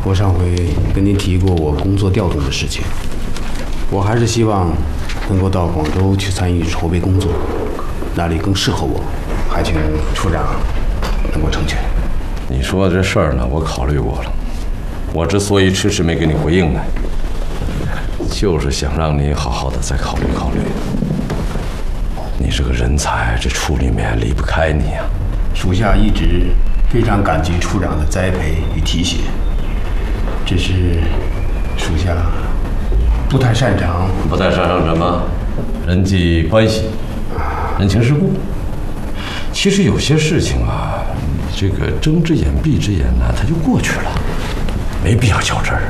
我上回跟您提过我工作调动的事情，我还是希望能够到广州去参与筹备工作，那里更适合我，还请处长能够成全。 你说的这事儿呢，我考虑过了。我之所以迟迟没给你回应呢，就是想让你好好的再考虑考虑。你是个人才，这处里面离不开你啊。 属下一直非常感激处长的栽培与提携，只是属下不太擅长什么？人际关系、人情世故。其实有些事情啊，这个睁只眼闭只眼呢，它就过去了，没必要较真儿。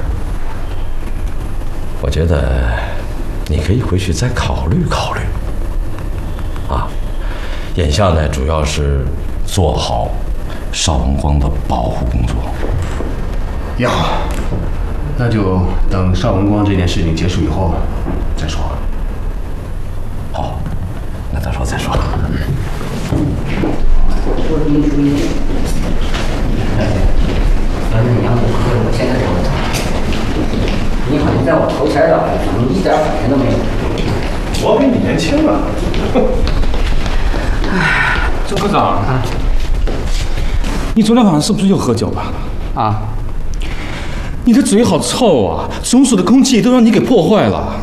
我觉得你可以回去再考虑考虑。啊，眼下呢，主要是做好邵文光的保护工作。 也好，那就等邵文光这件事情结束以后再说。 好，那到时候再说。 说的你注意。反正你要我现在就走。你好像在我头前了，你一点反应都没有。 我比你年轻啊。 哎，周科长啊，你昨天晚上是不是又喝酒了？ 啊， 你的嘴好臭啊！中暑的空气都让你给破坏了。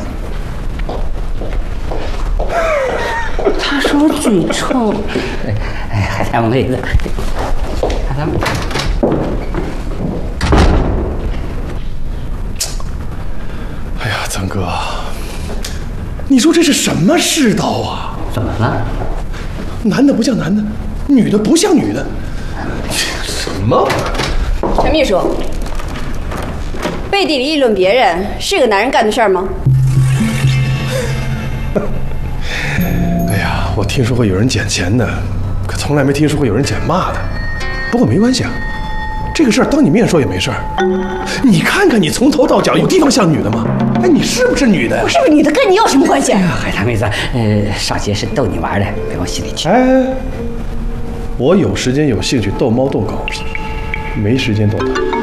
他说我嘴臭。哎，海苔妹子，海苔妹。 哎呀，曾哥，你说这是什么世道啊？ 怎么了？ 男的不像男的，女的不像女的，什么？ 陈秘书，背地里议论别人是个男人干的事儿吗？ 哎呀，我听说过有人捡钱的，可从来没听说过有人捡骂的。不过没关系啊，这个事儿当你面说也没事儿。你看看你从头到脚有地方像女的吗？哎，你是不是女的呀？ 我是不是女的，跟你有什么关系？ 海苔妹子，少杰是逗你玩的，别往心里去。 哎，我有时间有兴趣逗猫逗狗，没时间逗他。